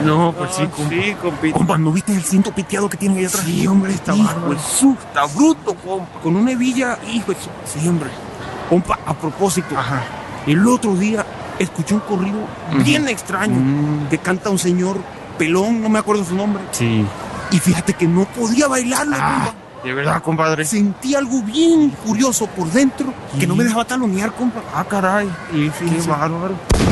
No, pues sí, compa. Sí, compita. Compa, ¿no viste el cinto piteado que tiene ahí atrás? Sí, hombre, está Hijo bárbaro. de su, está bruto, compa. Con una hebilla, hijo de su. Sí, hombre. Compa, a propósito, Ajá. el otro día escuché un corrido bien extraño que canta un señor pelón, no me acuerdo su nombre. Sí. Y fíjate que no podía bailarlo, compa. De verdad, compadre. Sentí algo bien curioso por dentro que no me dejaba talonear, compa. Ah, caray. Y Qué bárbaro.